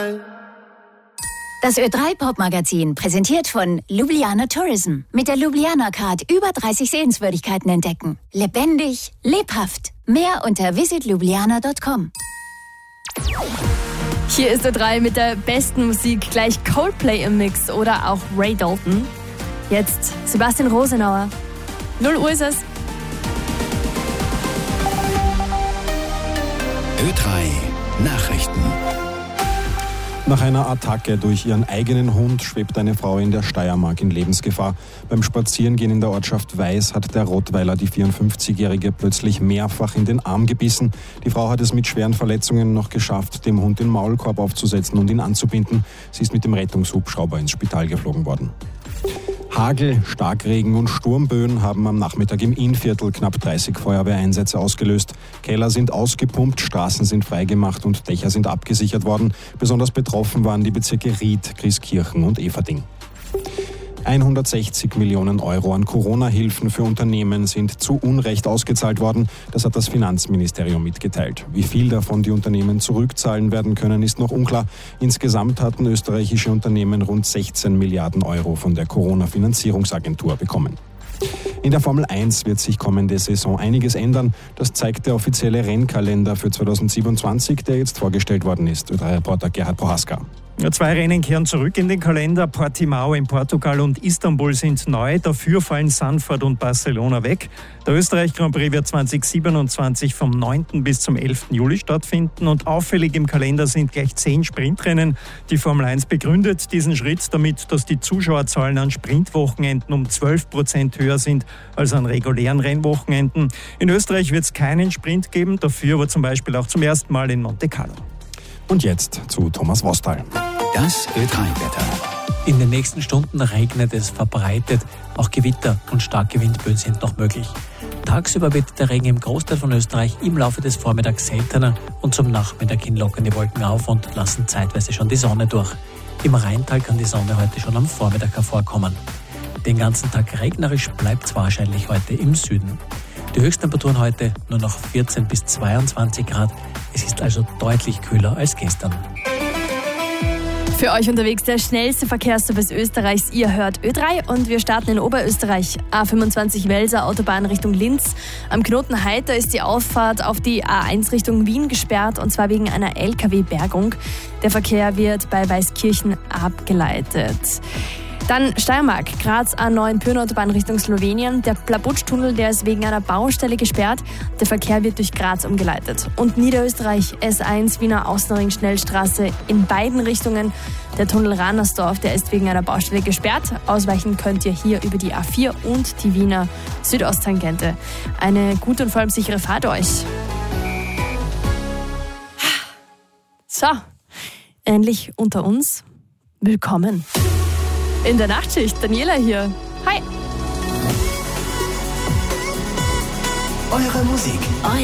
Das Ö3-Pop-Magazin präsentiert von Ljubljana Tourism. Mit der Ljubljana Card über 30 Sehenswürdigkeiten entdecken. Lebendig, lebhaft. Mehr unter visitljubljana.com. Hier ist Ö3 mit der besten Musik. Gleich Coldplay im Mix oder auch Ray Dalton. Jetzt Sebastian Rosenauer. 0 Uhr ist es. Ö3 Nachrichten. Nach einer Attacke durch ihren eigenen Hund schwebt eine Frau in der Steiermark in Lebensgefahr. Beim Spazierengehen in der Ortschaft Weiß hat der Rottweiler die 54-Jährige plötzlich mehrfach in den Arm gebissen. Die Frau hat es mit schweren Verletzungen noch geschafft, dem Hund den Maulkorb aufzusetzen und ihn anzubinden. Sie ist mit dem Rettungshubschrauber ins Spital geflogen worden. Hagel, Starkregen und Sturmböen haben am Nachmittag im Innviertel knapp 30 Feuerwehreinsätze ausgelöst. Keller sind ausgepumpt, Straßen sind freigemacht und Dächer sind abgesichert worden. Besonders betroffen waren die Bezirke Ried, Grieskirchen und Everding. 160 Millionen Euro an Corona-Hilfen für Unternehmen sind zu Unrecht ausgezahlt worden. Das hat das Finanzministerium mitgeteilt. Wie viel davon die Unternehmen zurückzahlen werden können, ist noch unklar. Insgesamt hatten österreichische Unternehmen rund 16 Milliarden Euro von der Corona-Finanzierungsagentur bekommen. In der Formel 1 wird sich kommende Saison einiges ändern. Das zeigt der offizielle Rennkalender für 2027, der jetzt vorgestellt worden ist. Ö3-Reporter Gerhard Prohaska. 2 Rennen kehren zurück in den Kalender. Portimao in Portugal und Istanbul sind neu. Dafür fallen Zandvoort und Barcelona weg. Der Österreich Grand Prix wird 2027 vom 9. bis zum 11. Juli stattfinden. Und auffällig im Kalender sind gleich 10 Sprintrennen. Die Formel 1 begründet diesen Schritt damit, dass die Zuschauerzahlen an Sprintwochenenden um 12% höher sind als an regulären Rennwochenenden. In Österreich wird es keinen Sprint geben. Dafür aber zum Beispiel auch zum ersten Mal in Monte Carlo. Und jetzt zu Thomas Wostal. Das Ö3-Wetter. In den nächsten Stunden regnet es verbreitet. Auch Gewitter und starke Windböen sind noch möglich. Tagsüber wird der Regen im Großteil von Österreich im Laufe des Vormittags seltener und zum Nachmittag hin lockern die Wolken auf und lassen zeitweise schon die Sonne durch. Im Rheintal kann die Sonne heute schon am Vormittag hervorkommen. Den ganzen Tag regnerisch bleibt es wahrscheinlich heute im Süden. Die Höchsttemperaturen heute nur noch 14 bis 22 Grad. Es ist also deutlich kühler als gestern. Für euch unterwegs der schnellste Verkehrsservice Österreichs. Ihr hört Ö3 und wir starten in Oberösterreich. A25 Welser, Autobahn Richtung Linz. Am Knoten Heiter ist die Auffahrt auf die A1 Richtung Wien gesperrt und zwar wegen einer LKW-Bergung. Der Verkehr wird bei Weißkirchen abgeleitet. Dann Steiermark, Graz A9 Pyrnenautobahn Richtung Slowenien. Der Plabutsch-Tunnel, der ist wegen einer Baustelle gesperrt. Der Verkehr wird durch Graz umgeleitet. Und Niederösterreich S1 Wiener Außenring Schnellstraße in beiden Richtungen. Der Tunnel Ranersdorf, der ist wegen einer Baustelle gesperrt. Ausweichen könnt ihr hier über die A4 und die Wiener Südosttangente. Eine gute und vor allem sichere Fahrt euch. So, endlich unter uns. Willkommen. In der Nachtschicht, Daniela hier. Hi. Eure Musik.